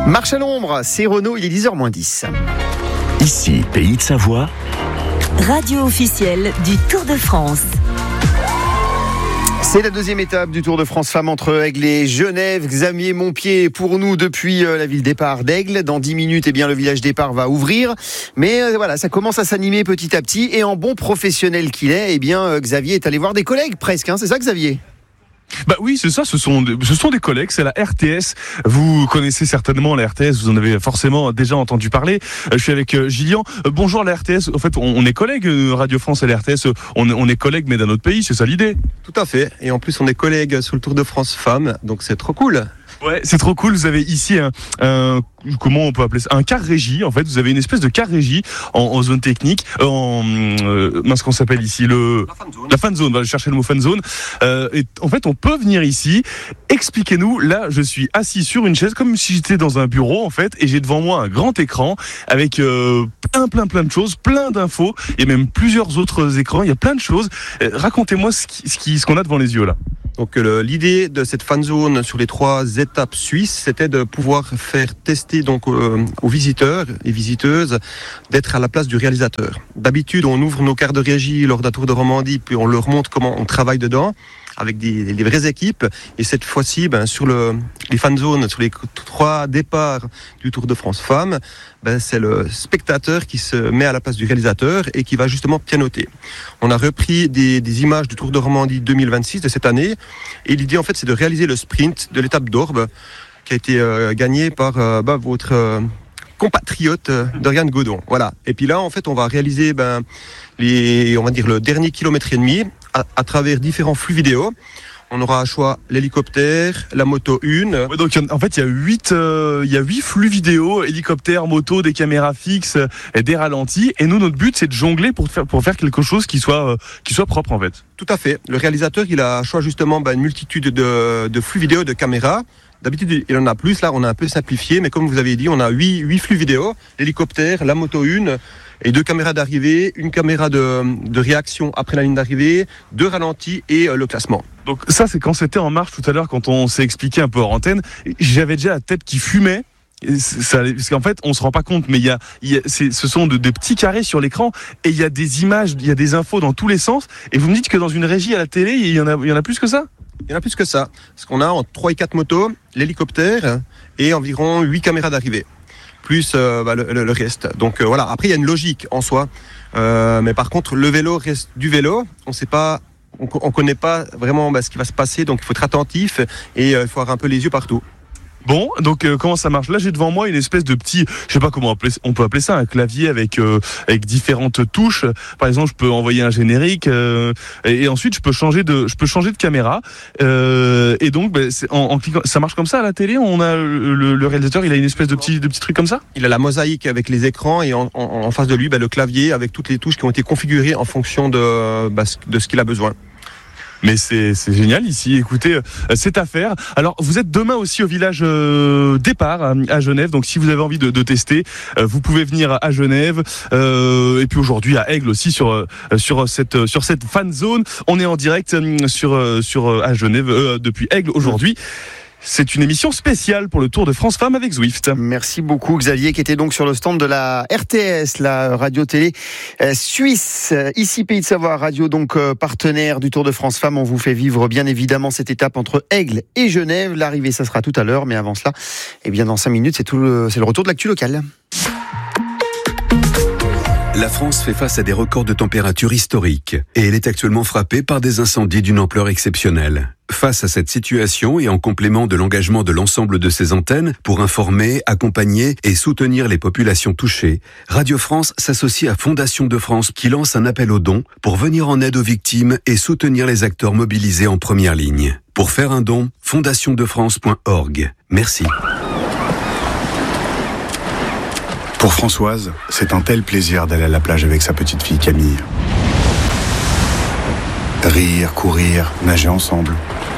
Marche à l'ombre, c'est Renaud, il est 10h-10. Ici, Pays de Savoie, radio officielle du Tour de France. C'est la deuxième étape du Tour de France Femmes entre Aigle et Genève. Xavier Montpied pour nous depuis la ville départ d'Aigle. Dans 10 minutes, le village départ va ouvrir. Mais voilà, ça commence à s'animer petit à petit. Et en bon professionnel qu'il est, Xavier est allé voir des collègues presque. C'est ça, Xavier ? Bah oui, c'est ça, ce sont des collègues, c'est la RTS. Vous connaissez certainement la RTS, vous en avez forcément déjà entendu parler. Je suis avec Gillian. Bonjour la RTS. En fait, on est collègues, Radio France et la RTS, on est collègues mais d'un autre pays, c'est ça l'idée ? Tout à fait. Et en plus, on est collègues sur le Tour de France Femmes, donc c'est trop cool. Ouais, c'est trop cool. Vous avez ici comment on peut appeler ça, un car régie. En fait, vous avez une espèce de car régie en zone technique, qu'on s'appelle ici la fan zone. On va chercher le mot fan zone. Et en fait, on peut venir ici. Expliquez-nous. Là, je suis assis sur une chaise comme si j'étais dans un bureau en fait, et j'ai devant moi un grand écran avec plein de choses, plein d'infos, et même plusieurs autres écrans. Il y a plein de choses. Racontez-moi ce qu'on a devant les yeux là. Donc l'idée de cette fan zone sur les 3 étapes suisses, c'était de pouvoir faire tester donc aux visiteurs et visiteuses d'être à la place du réalisateur. D'habitude, on ouvre nos cartes de régie lors d'un Tour de Romandie, puis on leur montre comment on travaille dedans avec des vraies équipes. Et cette fois-ci, sur les fan zones, sur les 3 départs du Tour de France Femmes, c'est le spectateur qui se met à la place du réalisateur et qui va justement pianoter. On a repris des images du Tour de Romandie 2026 de cette année. Et l'idée, en fait, c'est de réaliser le sprint de l'étape d'Orbe qui a été gagné par votre compatriote Dorian Godon. Voilà. Et puis là, en fait, on va réaliser le dernier kilomètre et demi à travers différents flux vidéo. On aura à choix l'hélicoptère, la moto 1. Ouais, donc en fait, il y a 8 flux vidéo, hélicoptère, moto, des caméras fixes et des ralentis. Et nous, notre but, c'est de jongler pour faire quelque chose qui soit propre en fait. Tout à fait. Le réalisateur, il a à choix justement une multitude de flux vidéo, de caméras. D'habitude, il en a plus. Là, on a un peu simplifié. Mais comme vous avez dit, on a 8 flux vidéo. L'hélicoptère, la moto 1 et 2 caméras d'arrivée, une caméra de réaction après la ligne d'arrivée, 2 ralentis et le classement. Donc ça, c'est quand c'était en marche tout à l'heure, quand on s'est expliqué un peu hors antenne. J'avais déjà la tête qui fumait. Parce qu'en fait, on se rend pas compte, mais ce sont des petits carrés sur l'écran et il y a des images, il y a des infos dans tous les sens. Et vous me dites que dans une régie à la télé, il y en a plus que ça ? Il y en a plus que ça. Parce qu'on a en 3 et 4 motos, l'hélicoptère et environ 8 caméras d'arrivée. Plus le reste. Donc voilà. Après, il y a une logique en soi. Mais par contre, le vélo reste du vélo. On connaît pas vraiment ce qui va se passer. Donc il faut être attentif et il faut avoir un peu les yeux partout. Bon, donc comment ça marche ? Là, j'ai devant moi une espèce de petit, je sais pas comment on peut appeler ça, un clavier avec différentes touches. Par exemple, je peux envoyer un générique et ensuite je peux changer de caméra. Et donc, en cliquant, ça marche comme ça à la télé. On a le réalisateur, il a une espèce de petit truc comme ça. Il a la mosaïque avec les écrans et en face de lui, le clavier avec toutes les touches qui ont été configurées en fonction de ce qu'il a besoin. Mais c'est génial ici, écoutez, c'est à faire. Alors vous êtes demain aussi au village départ à Genève, donc si vous avez envie de tester, vous pouvez venir à Genève et puis aujourd'hui à Aigle aussi sur cette fan zone. On est en direct à Genève depuis Aigle aujourd'hui. C'est une émission spéciale pour le Tour de France Femmes avec Zwift. Merci beaucoup Xavier qui était donc sur le stand de la RTS, la radio-télé suisse. Ici Pays de Savoie, radio donc partenaire du Tour de France Femmes. On vous fait vivre bien évidemment cette étape entre Aigle et Genève. L'arrivée ça sera tout à l'heure, mais avant cela, dans 5 minutes c'est le retour de l'actu locale. La France fait face à des records de température historiques et elle est actuellement frappée par des incendies d'une ampleur exceptionnelle. Face à cette situation et en complément de l'engagement de l'ensemble de ses antennes pour informer, accompagner et soutenir les populations touchées, Radio France s'associe à Fondation de France qui lance un appel aux dons pour venir en aide aux victimes et soutenir les acteurs mobilisés en première ligne. Pour faire un don, fondationdefrance.org. Merci. Pour Françoise, c'est un tel plaisir d'aller à la plage avec sa petite fille Camille. Rire, courir, nager ensemble.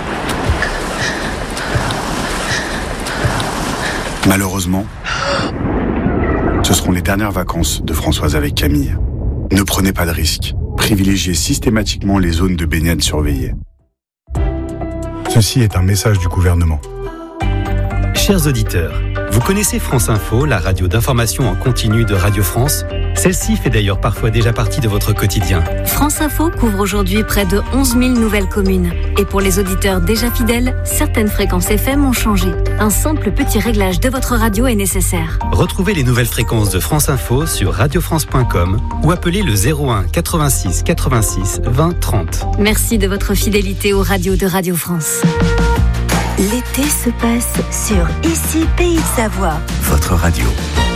Malheureusement, ce seront les dernières vacances de Françoise avec Camille. Ne prenez pas de risques. Privilégiez systématiquement les zones de baignade surveillées. Ceci est un message du gouvernement. Chers auditeurs, vous Vous connaissez France Info, la radio d'information en continu de Radio France ? Celle-ci fait d'ailleurs parfois déjà partie de votre quotidien. France Info couvre aujourd'hui près de 11 000 nouvelles communes. Et pour les auditeurs déjà fidèles, certaines fréquences FM ont changé. Un simple petit réglage de votre radio est nécessaire. Retrouvez les nouvelles fréquences de France Info sur radiofrance.com ou appelez le 01 86 86 20 30. Merci de votre fidélité aux radios de Radio France. L'été se passe sur Ici Pays de Savoie. Votre radio.